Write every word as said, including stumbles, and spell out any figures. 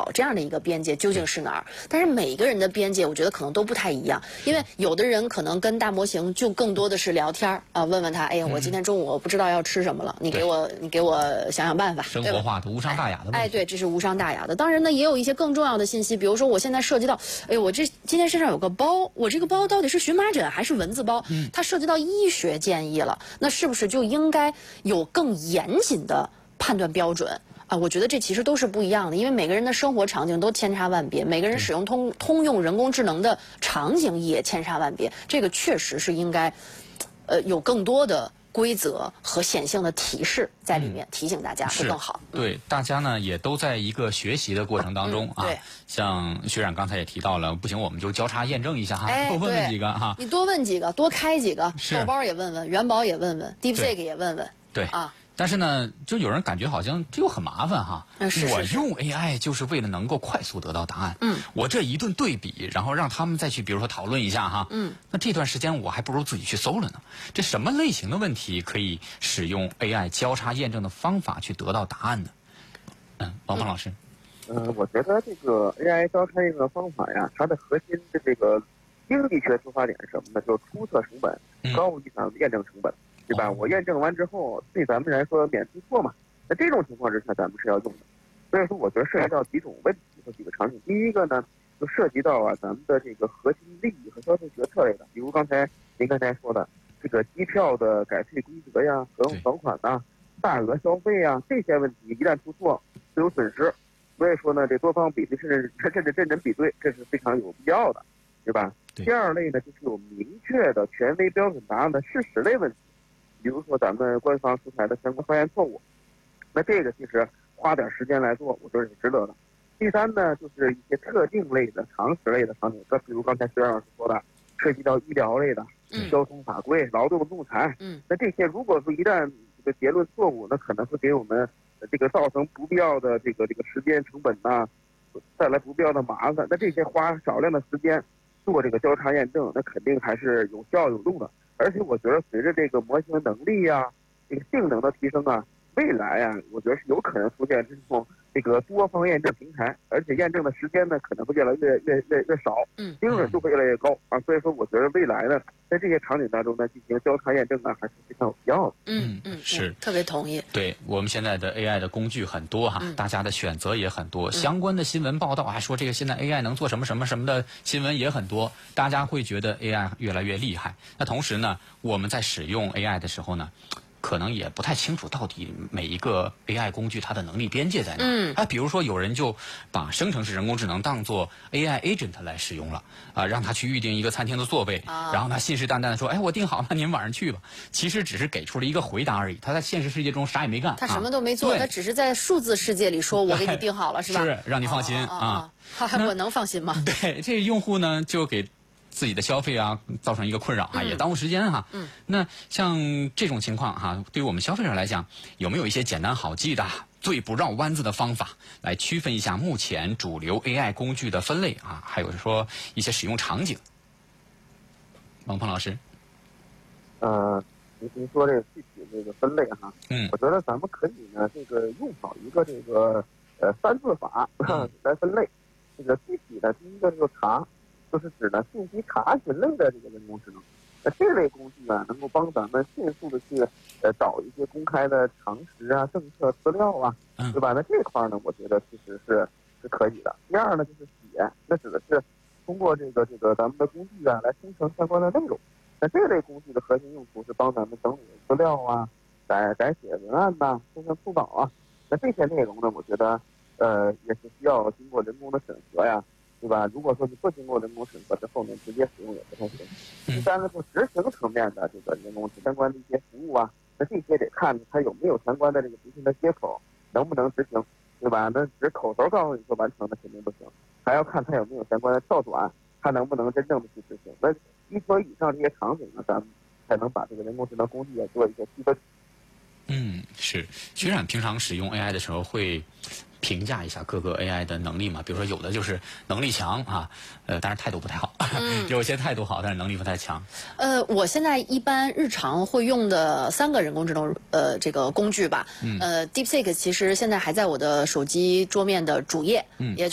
好这样的一个边界究竟是哪儿？但是每个人的边界，我觉得可能都不太一样，因为有的人可能跟大模型就更多的是聊天啊、呃，问问他，哎呀，我今天中午我不知道要吃什么了，你给我你给我想想办法， 生活化的无伤大雅的问题。 哎，对，这是无伤大雅的。当然呢，也有一些更重要的信息，比如说我现在涉及到，哎，我这今天身上有个包，我这个包到底是荨麻疹还是蚊子包？嗯，它涉及到医学建议了，那是不是就应该有更严谨的判断标准？啊，我觉得这其实都是不一样的，因为每个人的生活场景都千差万别，每个人使用通通用人工智能的场景也千差万别，这个确实是应该，呃，有更多的规则和显性的提示在里面、嗯、提醒大家会更好。 对，大家呢也都在一个学习的过程当中、嗯、啊。像学长刚才也提到了，不行我们就交叉验证一下哈， 哎、 多问问几个哈。 你多问几个，多开几个，豆包也问问，元宝也问问 ，DeepSeek 也问问。 对啊。 但是呢，就有人感觉好像这又很麻烦哈。 嗯、是是是我用 A I 就是为了能够快速得到答案。嗯。我这一顿对比，然后让他们再去，比如说讨论一下哈。嗯。那这段时间我还不如自己去搜了呢。这什么类型的问题可以使用 A I 交叉验证的方法去得到答案呢？嗯，王芳老师。 嗯、呃，我觉得这个 A I 交叉验证的方法呀，它的核心的这个经济学出发点是什么呢？就是出测成本高于咱们验证成本。嗯对吧？我验证完之后，对咱们来说免出错嘛。那这种情况之下，咱们是要用的。所以说，我觉得涉及到几种问题和几个场景。第一个呢，就涉及到啊咱们的这个核心利益和消费决策类的，比如刚才您刚才说的这个机票的改退规则呀、合同条款呐、大额消费啊这些问题，一旦出错就有损失。所以说呢，这多方比对甚至甚至认真比对，这是非常有必要的，对吧？第二类呢，就是有明确的权威标准答案的事实类问题。比如说咱们官方出台的相关发现错误，那这个其实花点时间来做，我觉得是值得的。第三呢，就是一些特定类的、常识类的场景，这比如刚才徐老师说的，涉及到医疗类的、嗯、交通法规、劳动仲裁，嗯，那这些如果说一旦这个结论错误，那可能会给我们这个造成不必要的这个这个时间成本呐、啊，带来不必要的麻烦。那这些花少量的时间做这个交叉验证，那肯定还是有效有用的。而且我觉得随着这个模型能力呀、啊、这个性能的提升啊，未来啊，我觉得是有可能出现这种这个多方验证平台，而且验证的时间呢可能会越来越越越越少，嗯，精准度会越来越高啊。所以说，我觉得未来呢，在这些场景当中呢，进行交叉验证呢，还是非常有必要的。 嗯嗯， 是特别同意。 对我们现在的 A I 的工具很多哈，嗯、大家的选择也很多，嗯、相关的新闻报道还说这个现在 A I 能做什么什么什么的新闻也很多，大家会觉得 A I 越来越厉害。那同时呢，我们在使用 A I 的时候呢，可能也不太清楚到底每一个 A I 工具它的能力边界在哪。嗯，啊，比如说有人就把生成式人工智能当做 A I agent 来使用了，啊，让他去预定一个餐厅的座位，啊、然后他信誓旦旦的说，哎，我订好了，您晚上去吧。其实只是给出了一个回答而已，他在现实世界中啥也没干， 他什么都没做，啊、他只是在数字世界里说，我给你订好了，是吧？ 是，让你放心啊。 啊啊啊我能放心吗？ 对，这用户呢就给自己的消费啊造成一个困扰啊，也耽误时间哈。嗯，那像这种情况哈，对于我们消费者来讲，有没有一些简单好记的、最不绕弯子的方法来区分一下目前主流 A I 工具的分类啊？还有说一些使用场景。王鹏老师， 呃，您您说这个具体这个分类哈，嗯，我觉得咱们可以呢，这个用好一个这个呃三字法、嗯、来分类。这个具体的第一个就是查。就是指呢信息查询类的这个人工智能，那这类工具呢，能够帮咱们迅速的去呃找一些公开的常识啊、政策资料啊，对吧？那这块呢，我觉得其实是是可以的。第二呢，就是写，那指的是通过这个这个咱们的工具啊来生成相关的内容。那这类工具的核心用途是帮咱们整理资料啊、改改写文案呐、生成辅导啊。那这些内容呢，我觉得呃也是需要经过人工的审核呀。对吧？如果说你不经过人工审核之后呢，直接使用也不太行。第三呢，就执行层面的这个人工相关的一些服务啊，那这些得看它有没有相关的这个执行的接口，能不能执行，对吧？那只口头告诉你说完成，那肯定不行，还要看它有没有相关的跳转，它能不能真正的去执行。那一说以上这些场景呢，咱们才能把这个人工智能工具也做一些区分。 嗯，是。学长平常使用 A I 的时候会评价一下各个 A I 的能力嘛？比如说有的就是能力强啊，呃，但是态度不太好；嗯、有些态度好，但是能力不太强。 呃，我现在一般日常会用的三个人工智能呃这个工具吧，嗯、呃 ，DeepSeek 其实现在还在我的手机桌面的主页，嗯，也就